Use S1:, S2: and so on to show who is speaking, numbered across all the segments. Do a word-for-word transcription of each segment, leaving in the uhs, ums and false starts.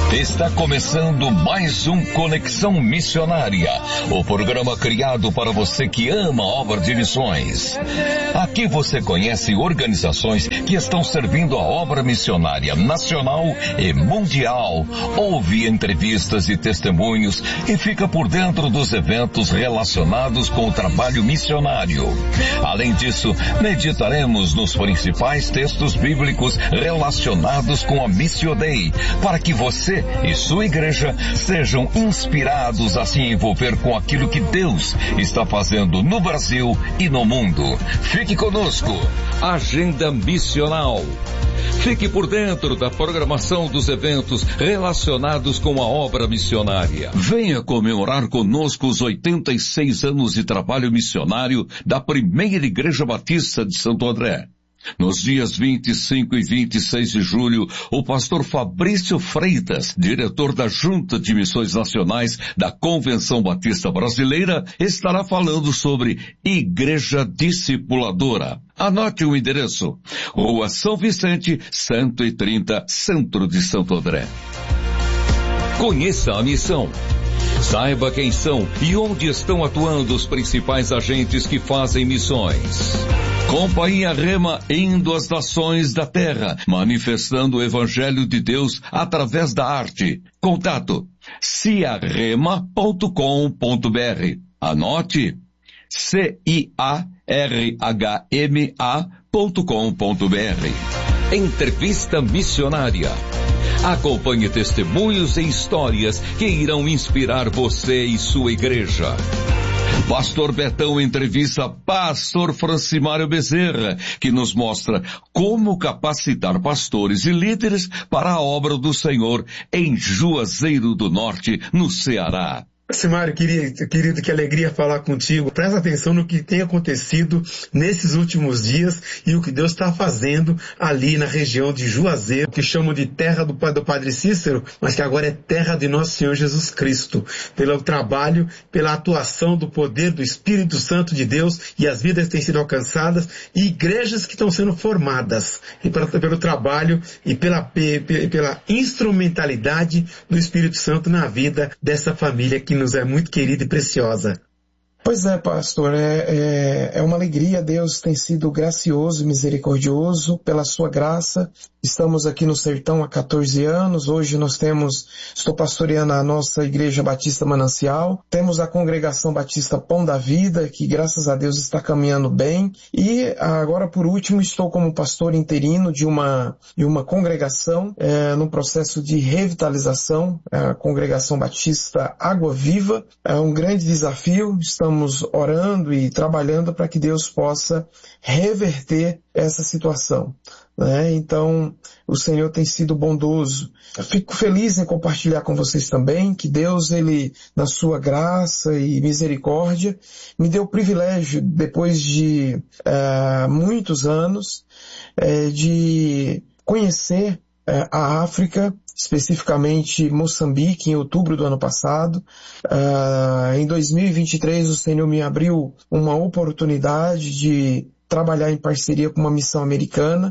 S1: Está começando mais um Conexão Missionária, o programa criado para você que ama a obra de missões. Aqui você conhece organizações que estão servindo a obra missionária nacional e mundial, ouve entrevistas e testemunhos e fica por dentro dos eventos relacionados com o trabalho missionário. Além disso, meditaremos nos principais textos bíblicos relacionados com a Missio Dei, para que você e sua igreja sejam inspirados a se envolver com aquilo que Deus está fazendo no Brasil e no mundo. Fique conosco. Agenda Missional. Fique por dentro da programação dos eventos relacionados com a obra missionária. Venha comemorar conosco os oitenta e seis anos de trabalho missionário da Primeira Igreja Batista de Santo André. Nos dias vinte e cinco e vinte e seis de julho, o pastor Fabrício Freitas, diretor da Junta de Missões Nacionais da Convenção Batista Brasileira, estará falando sobre Igreja Discipuladora. Anote o endereço: Rua São Vicente, cento e trinta, Centro de Santo André. Conheça a missão. Saiba quem são e onde estão atuando os principais agentes que fazem missões. Companhia Rema indo às nações da terra, manifestando o Evangelho de Deus através da arte. Contato ciarrema ponto com ponto br. Anote C I A R H M A ponto com ponto br. Entrevista missionária. Acompanhe testemunhos e histórias que irão inspirar você e sua igreja. Pastor Betão entrevista Pastor Francimário Bezerra, que nos mostra como capacitar pastores e líderes para a obra do Senhor em Juazeiro do Norte, no Ceará.
S2: Francimário, querido, querido, que alegria falar contigo. Presta atenção no que tem acontecido nesses últimos dias e o que Deus está fazendo ali na região de Juazeiro, que chamam de terra do, do Padre Cícero, mas que agora é terra de nosso Senhor Jesus Cristo. Pelo trabalho, pela atuação do poder do Espírito Santo de Deus, e as vidas têm sido alcançadas, e igrejas que estão sendo formadas, e pra, pelo trabalho e pela, pela instrumentalidade do Espírito Santo na vida dessa família que nos é muito querida e preciosa.
S3: Pois é, pastor, é, é, é uma alegria. Deus tem sido gracioso e misericordioso pela sua graça. Estamos aqui no Sertão há quatorze anos. Hoje nós temos, estou pastoreando a nossa Igreja Batista Manancial. Temos a Congregação Batista Pão da Vida, que graças a Deus está caminhando bem. E agora, por último, estou como pastor interino de uma, de uma congregação, é, no processo de revitalização, a Congregação Batista Água Viva. É um grande desafio. Estamos Estamos orando e trabalhando para que Deus possa reverter essa situação, né? Então, o Senhor tem sido bondoso. Eu fico feliz em compartilhar com vocês também que Deus, Ele, na sua graça e misericórdia, me deu o privilégio, depois de uh, muitos anos, uh, de conhecer uh, a África, especificamente Moçambique, em outubro do ano passado. Uh, em dois mil e vinte e três, o Senhor me abriu uma oportunidade de trabalhar em parceria com uma missão americana,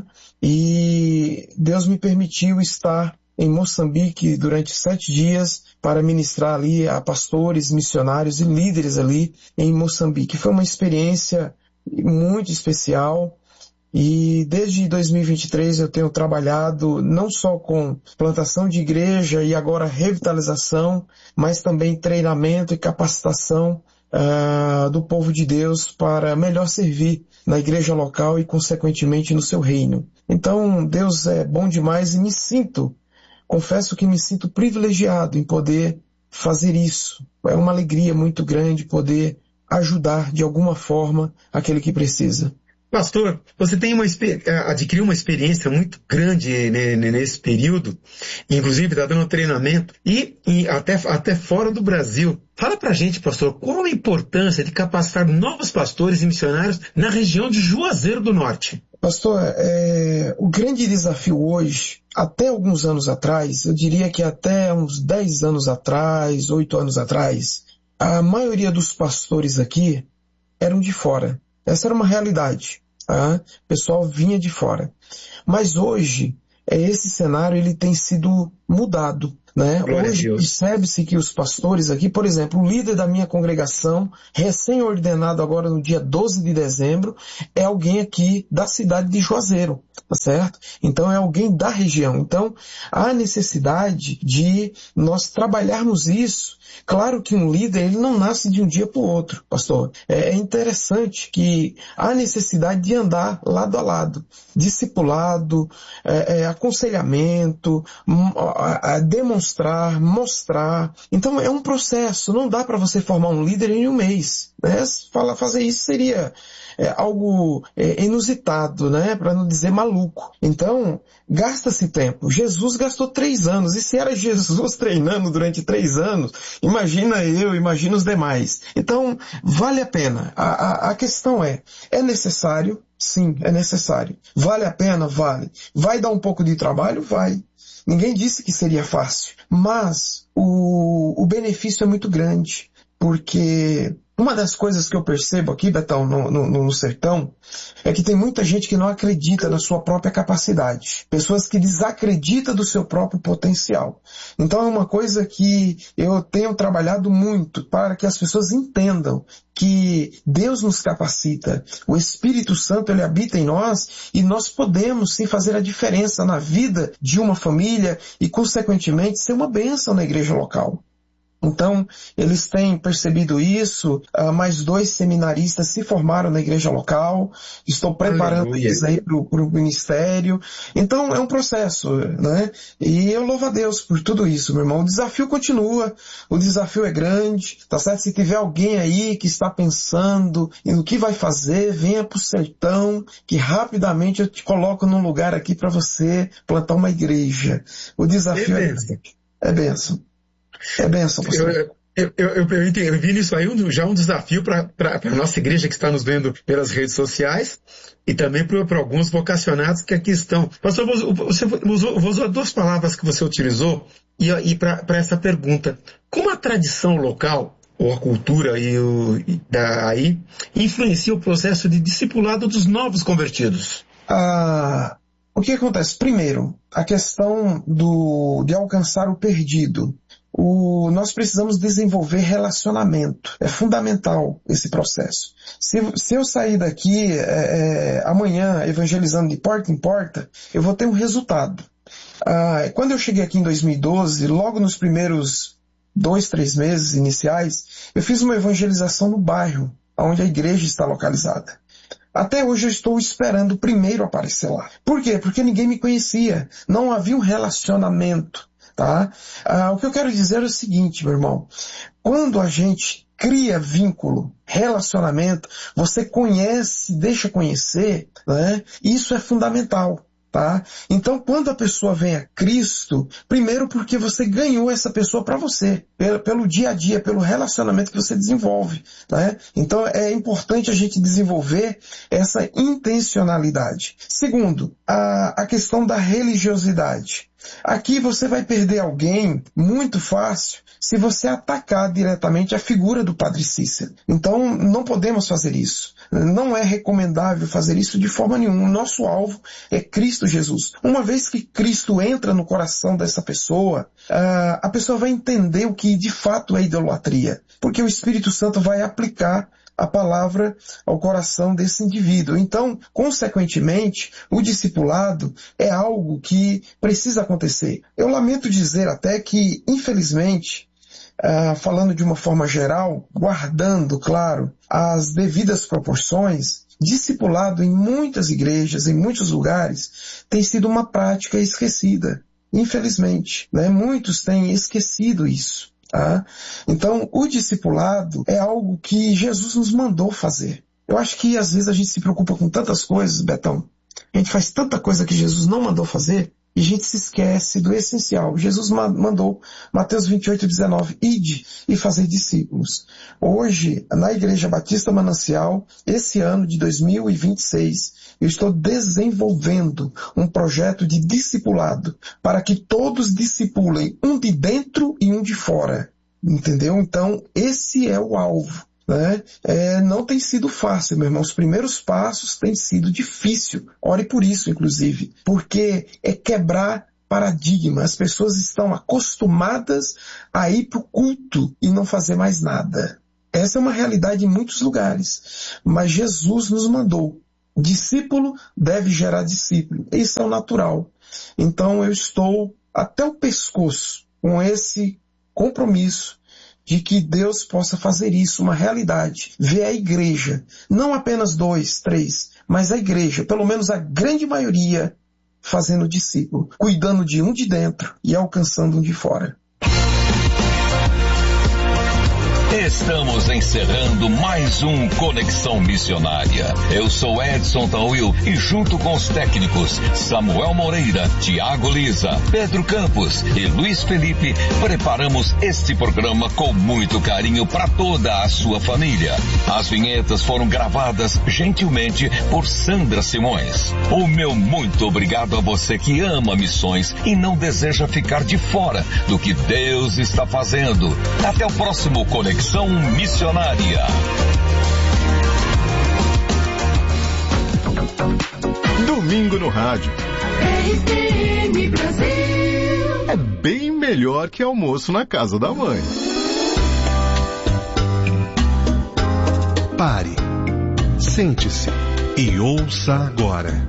S3: e Deus me permitiu estar em Moçambique durante sete dias para ministrar ali a pastores, missionários e líderes ali em Moçambique. Foi uma experiência muito especial. E desde dois mil e vinte e três eu tenho trabalhado não só com plantação de igreja e agora revitalização, mas também treinamento e capacitação uh, do povo de Deus para melhor servir na igreja local e, consequentemente, no seu reino. Então, Deus é bom demais e me sinto, confesso que me sinto privilegiado em poder fazer isso. É uma alegria muito grande poder ajudar de alguma forma aquele que precisa.
S2: Pastor, você tem uma, adquiriu uma experiência muito grande nesse período, inclusive está dando treinamento, e, e até, até fora do Brasil. Fala pra gente, pastor, qual a importância de capacitar novos pastores e missionários na região de Juazeiro do Norte?
S3: Pastor, é, o grande desafio hoje, até alguns anos atrás, eu diria que até uns dez anos atrás, oito anos atrás, a maioria dos pastores aqui eram de fora. Essa era uma realidade. Tá? O pessoal vinha de fora. Mas hoje, esse cenário ele tem sido mudado. né? Hoje percebe-se que os pastores aqui, por exemplo, o líder da minha congregação, recém-ordenado agora no dia doze de dezembro, é alguém aqui da cidade de Juazeiro, tá certo? Então é alguém da região. Então há necessidade de nós trabalharmos isso. Claro que um líder, ele não nasce de um dia para o outro, pastor. É interessante que há necessidade de andar lado a lado, discipulado, é, é, aconselhamento, a, a demonstrar, mostrar. Então é um processo, não dá para você formar um líder em um mês. Né? Fala, fazer isso seria é, algo é, inusitado, né? Para não dizer maluco. Então, gasta-se tempo. Jesus gastou três anos, e se era Jesus treinando durante três anos, imagina eu, imagina os demais. Então, vale a pena. A, a, a questão é, é necessário? Sim, é necessário. Vale a pena? Vale. Vai dar um pouco de trabalho? Vai. Ninguém disse que seria fácil, mas o, o benefício é muito grande, porque uma das coisas que eu percebo aqui, Betão, no, no, no sertão, é que tem muita gente que não acredita na sua própria capacidade. Pessoas que desacreditam do seu próprio potencial. Então é uma coisa que eu tenho trabalhado muito para que as pessoas entendam que Deus nos capacita. O Espírito Santo, ele habita em nós e nós podemos sim fazer a diferença na vida de uma família e, consequentemente, ser uma bênção na igreja local. Então, eles têm percebido isso, uh, mais dois seminaristas se formaram na igreja local, estou preparando Aleluia. Eles aí para o ministério. Então, é um processo, né? E eu louvo a Deus por tudo isso, meu irmão. O desafio continua, o desafio é grande, tá certo? Se tiver alguém aí que está pensando no que vai fazer, venha para o sertão, que rapidamente eu te coloco num lugar aqui para você plantar uma igreja. O desafio é, é bênção. É benção, pastor.
S2: Eu, eu, eu, eu, eu vi nisso aí um, já um desafio para a nossa igreja que está nos vendo pelas redes sociais e também para alguns vocacionados que aqui estão. Pastor, você usou, usou duas palavras que você utilizou e, e para essa pergunta. Como a tradição local, ou a cultura e o, e da, aí, influencia o processo de discipulado dos novos convertidos?
S3: Ah, o que acontece? Primeiro, a questão do, de alcançar o perdido. O, nós precisamos desenvolver relacionamento. É fundamental esse processo. Se, se eu sair daqui é, é, amanhã evangelizando de porta em porta, eu vou ter um resultado. Ah, quando eu cheguei aqui em dois mil e doze, logo nos primeiros dois, três meses iniciais, eu fiz uma evangelização no bairro, onde a igreja está localizada. Até hoje eu estou esperando primeiro aparecer lá. Por quê? Porque ninguém me conhecia. Não havia um relacionamento. Tá? Ah, o que eu quero dizer é o seguinte, meu irmão. Quando a gente cria vínculo, relacionamento, você conhece, deixa conhecer, né? Isso é fundamental. Tá? Então, quando a pessoa vem a Cristo, primeiro porque você ganhou essa pessoa para você, pelo, pelo dia a dia, pelo relacionamento que você desenvolve. Né? Então, é importante a gente desenvolver essa intencionalidade. Segundo, a, a questão da religiosidade. Aqui você vai perder alguém muito fácil se você atacar diretamente a figura do Padre Cícero. Então, não podemos fazer isso. Não é recomendável fazer isso de forma nenhuma. O nosso alvo é Cristo Jesus. Uma vez que Cristo entra no coração dessa pessoa, a pessoa vai entender o que de fato é idolatria. Porque o Espírito Santo vai aplicar a palavra ao coração desse indivíduo. Então, consequentemente, o discipulado é algo que precisa acontecer. Eu lamento dizer até que, infelizmente, Uh, falando de uma forma geral, guardando, claro, as devidas proporções, discipulado em muitas igrejas, em muitos lugares, tem sido uma prática esquecida. Infelizmente, né? Muitos têm esquecido isso. Tá? Então, o discipulado é algo que Jesus nos mandou fazer. Eu acho que às vezes a gente se preocupa com tantas coisas, Betão. A gente faz tanta coisa que Jesus não mandou fazer, e a gente se esquece do essencial. Jesus mandou, Mateus vinte e oito, dezenove, ide e fazer discípulos. Hoje, na Igreja Batista Manancial, esse ano de dois mil e vinte e seis, eu estou desenvolvendo um projeto de discipulado para que todos discipulem, um de dentro e um de fora. Entendeu? Então, esse é o alvo. Né? É, não tem sido fácil, meu irmão. Os primeiros passos têm sido difícil. Ore por isso, inclusive. Porque é quebrar paradigma. As pessoas estão acostumadas a ir para o culto e não fazer mais nada. Essa é uma realidade em muitos lugares. Mas Jesus nos mandou. Discípulo deve gerar discípulo. Isso é o natural. Então eu estou até o pescoço com esse compromisso de que Deus possa fazer isso uma realidade. Ver a igreja, não apenas dois, três, mas a igreja, pelo menos a grande maioria, fazendo discípulo, cuidando de um de dentro e alcançando um de fora.
S1: Estamos encerrando mais um Conexão Missionária. Eu sou Edson Tawil e junto com os técnicos Samuel Moreira, Tiago Lisa, Pedro Campos e Luiz Felipe, preparamos este programa com muito carinho para toda a sua família. As vinhetas foram gravadas gentilmente por Sandra Simões. O meu muito obrigado a você que ama missões e não deseja ficar de fora do que Deus está fazendo. Até o próximo Conexão Missionária.
S4: Domingo no rádio. É bem melhor que almoço na casa da mãe.
S5: Pare, sente-se e ouça agora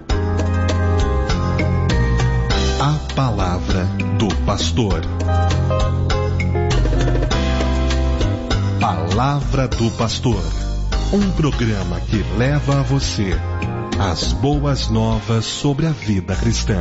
S5: a palavra do pastor. Palavra do Pastor, um programa que leva a você as boas novas sobre a vida cristã.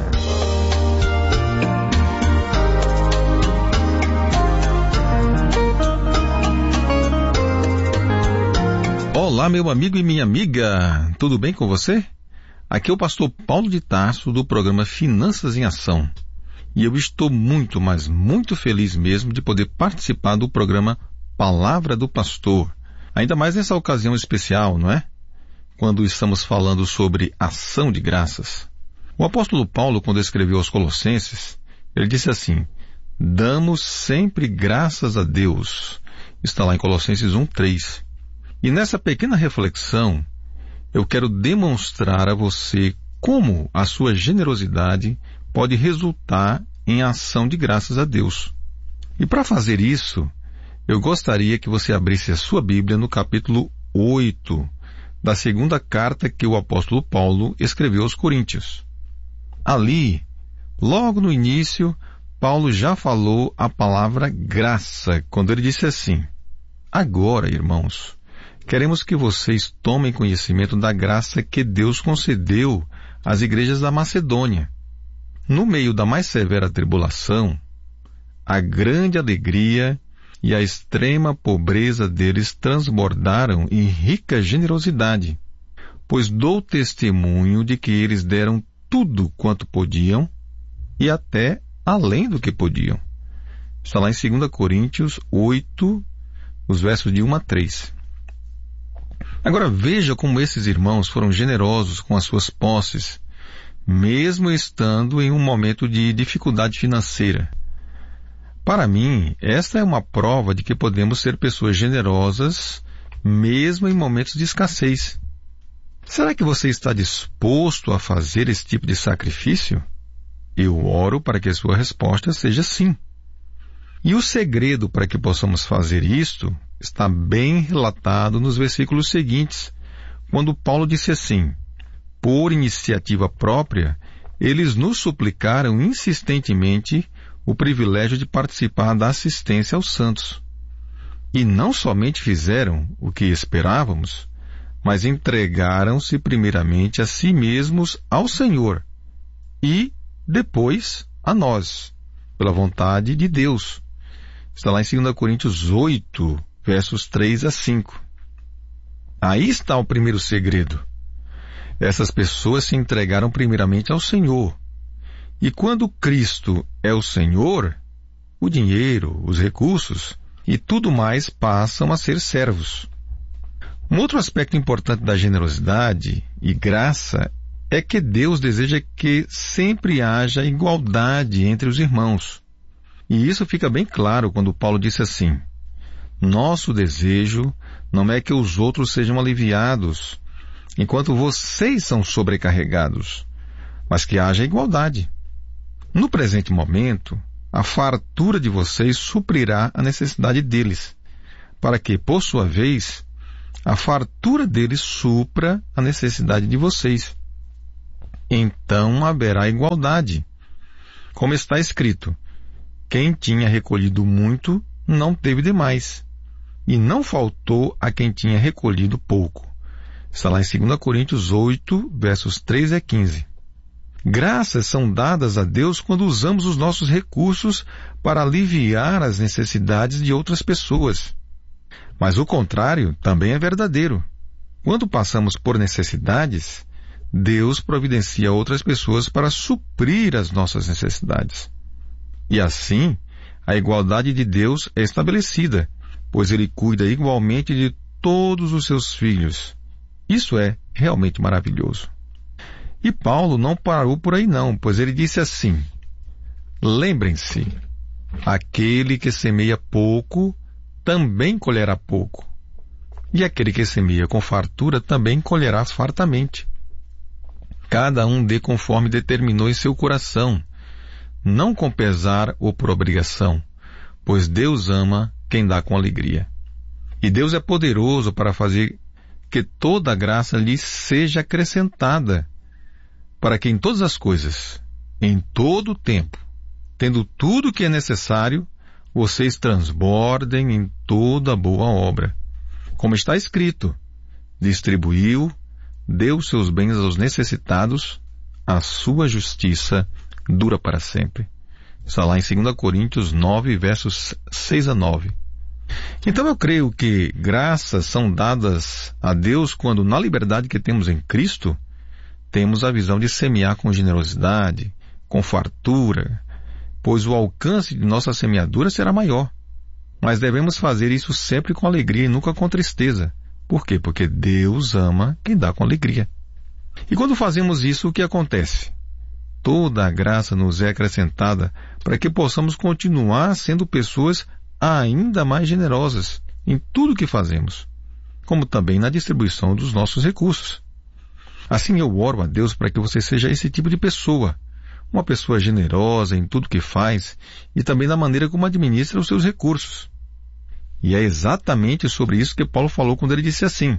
S6: Olá, meu amigo e minha amiga, tudo bem com você? Aqui é o pastor Paulo de Tarso do programa Finanças em Ação. E eu estou muito, mas muito feliz mesmo de poder participar do programa Palavra do Pastor, ainda mais nessa ocasião especial, não é? Quando estamos falando sobre ação de graças. O apóstolo Paulo, quando escreveu aos Colossenses, ele disse assim: damos sempre graças a Deus. Está lá em Colossenses um, três. E nessa pequena reflexão, eu quero demonstrar a você como a sua generosidade pode resultar em ação de graças a Deus. E para fazer isso, eu gostaria que você abrisse a sua Bíblia no capítulo oito da segunda carta que o apóstolo Paulo escreveu aos Coríntios. Ali, logo no início, Paulo já falou a palavra graça, quando ele disse assim: agora, irmãos, queremos que vocês tomem conhecimento da graça que Deus concedeu às igrejas da Macedônia. No meio da mais severa tribulação, a grande alegria e a extrema pobreza deles transbordaram em rica generosidade, pois dou testemunho de que eles deram tudo quanto podiam e até além do que podiam. Está lá em segunda Coríntios oito, os versos de um a três. Agora veja como esses irmãos foram generosos com as suas posses, mesmo estando em um momento de dificuldade financeira. Para mim, esta é uma prova de que podemos ser pessoas generosas, mesmo em momentos de escassez. Será que você está disposto a fazer esse tipo de sacrifício? Eu oro para que a sua resposta seja sim. E o segredo para que possamos fazer isto está bem relatado nos versículos seguintes, quando Paulo disse assim: por iniciativa própria, eles nos suplicaram insistentemente o privilégio de participar da assistência aos santos. E não somente fizeram o que esperávamos, mas entregaram-se primeiramente a si mesmos ao Senhor e depois a nós, pela vontade de Deus. Está lá em segunda Coríntios oito, versos três a cinco. Aí está o primeiro segredo. Essas pessoas se entregaram primeiramente ao Senhor. E quando Cristo é o Senhor, o dinheiro, os recursos e tudo mais passam a ser servos. Um outro aspecto importante da generosidade e graça é que Deus deseja que sempre haja igualdade entre os irmãos. E isso fica bem claro quando Paulo disse assim: nosso desejo não é que os outros sejam aliviados, enquanto vocês são sobrecarregados, mas que haja igualdade. No presente momento, a fartura de vocês suprirá a necessidade deles, para que, por sua vez, a fartura deles supra a necessidade de vocês. Então haverá igualdade. Como está escrito, quem tinha recolhido muito não teve demais, e não faltou a quem tinha recolhido pouco. Está lá em segunda Coríntios oito, versos três a quinze. Graças são dadas a Deus quando usamos os nossos recursos para aliviar as necessidades de outras pessoas. Mas o contrário também é verdadeiro. Quando passamos por necessidades, Deus providencia outras pessoas para suprir as nossas necessidades. E assim, a igualdade de Deus é estabelecida, pois Ele cuida igualmente de todos os seus filhos. Isso é realmente maravilhoso. E Paulo não parou por aí não, pois ele disse assim: lembrem-se, aquele que semeia pouco também colherá pouco, e aquele que semeia com fartura também colherá fartamente. Cada um dê conforme determinou em seu coração, não com pesar ou por obrigação, pois Deus ama quem dá com alegria. E Deus é poderoso para fazer que toda a graça lhe seja acrescentada, para que em todas as coisas, em todo o tempo, tendo tudo o que é necessário, vocês transbordem em toda boa obra. Como está escrito, distribuiu, deu seus bens aos necessitados, a sua justiça dura para sempre. Está lá em segunda Coríntios nove, versos seis a nove. Então eu creio que graças são dadas a Deus quando, na liberdade que temos em Cristo, temos a visão de semear com generosidade, com fartura, pois o alcance de nossa semeadura será maior. Mas devemos fazer isso sempre com alegria e nunca com tristeza. Por quê? Porque Deus ama quem dá com alegria. E quando fazemos isso, o que acontece? Toda a graça nos é acrescentada para que possamos continuar sendo pessoas ainda mais generosas em tudo o que fazemos, como também na distribuição dos nossos recursos. Assim eu oro a Deus para que você seja esse tipo de pessoa, uma pessoa generosa em tudo que faz e também na maneira como administra os seus recursos. E é exatamente sobre isso que Paulo falou quando ele disse assim: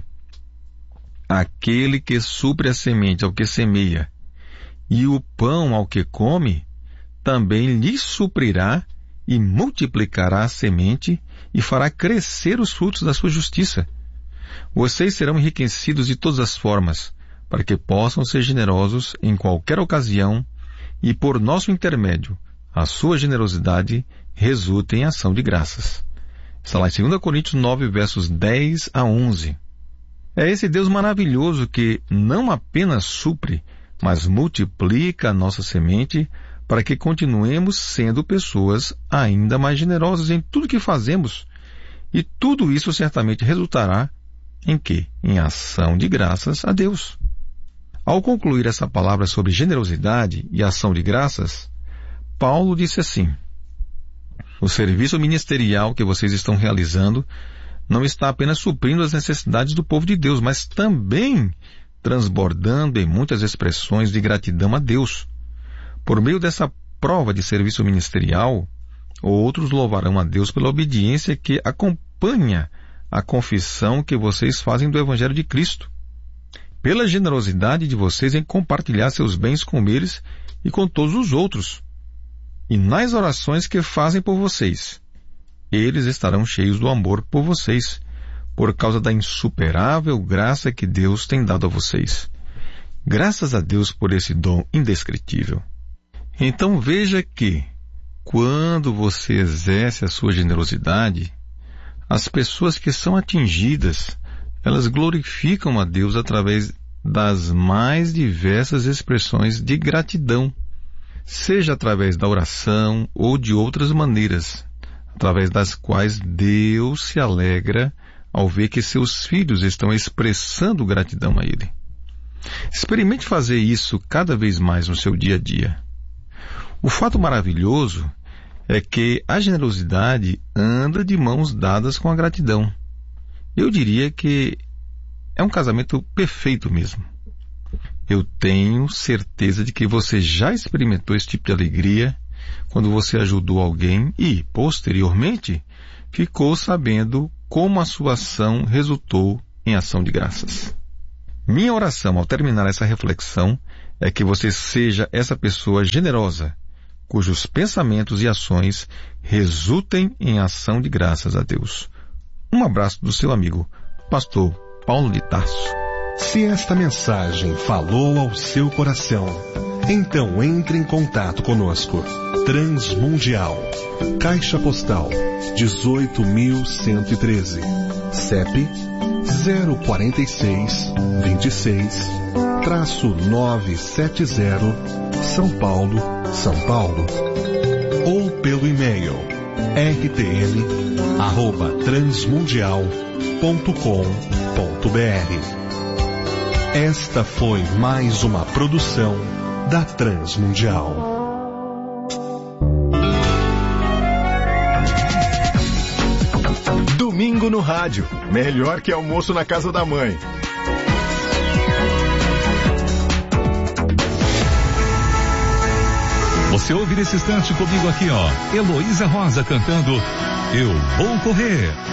S6: aquele que supre a semente ao que semeia e o pão ao que come, também lhe suprirá e multiplicará a semente e fará crescer os frutos da sua justiça. Vocês serão enriquecidos de todas as formas, para que possam ser generosos em qualquer ocasião e, por nosso intermédio, a sua generosidade resulte em ação de graças. Está lá em segunda Coríntios nove, versos dez a onze. É esse Deus maravilhoso que não apenas supre, mas multiplica a nossa semente para que continuemos sendo pessoas ainda mais generosas em tudo que fazemos. E tudo isso certamente resultará em quê? Em ação de graças a Deus. Ao concluir essa palavra sobre generosidade e ação de graças, Paulo disse assim: o serviço ministerial que vocês estão realizando não está apenas suprindo as necessidades do povo de Deus, mas também transbordando em muitas expressões de gratidão a Deus. Por meio dessa prova de serviço ministerial, outros louvarão a Deus pela obediência que acompanha a confissão que vocês fazem do Evangelho de Cristo, pela generosidade de vocês em compartilhar seus bens com eles e com todos os outros, e nas orações que fazem por vocês. Eles estarão cheios do amor por vocês, por causa da insuperável graça que Deus tem dado a vocês. Graças a Deus por esse dom indescritível. Então veja que, quando você exerce a sua generosidade, as pessoas que são atingidas, elas glorificam a Deus através das mais diversas expressões de gratidão, seja através da oração ou de outras maneiras, através das quais Deus se alegra ao ver que seus filhos estão expressando gratidão a Ele. Experimente fazer isso cada vez mais no seu dia a dia. O fato maravilhoso é que a generosidade anda de mãos dadas com a gratidão. Eu diria que é um casamento perfeito mesmo. Eu tenho certeza de que você já experimentou esse tipo de alegria quando você ajudou alguém e, posteriormente, ficou sabendo como a sua ação resultou em ação de graças. Minha oração ao terminar essa reflexão é que você seja essa pessoa generosa, cujos pensamentos e ações resultem em ação de graças a Deus. Um abraço do seu amigo, Pastor Paulo de Tarso.
S5: Se esta mensagem falou ao seu coração, então entre em contato conosco. Transmundial, Caixa Postal dezoito mil cento e treze, C E P zero quatro seis, vinte e seis, novecentos e setenta, São Paulo, São Paulo. Ou pelo e-mail r t m arroba transmundial ponto com ponto b r. Esta foi mais uma produção da Transmundial.
S4: Domingo no rádio. Melhor que almoço na casa da mãe.
S7: Você ouve nesse instante comigo aqui, ó. Heloísa Rosa cantando Eu Vou Correr.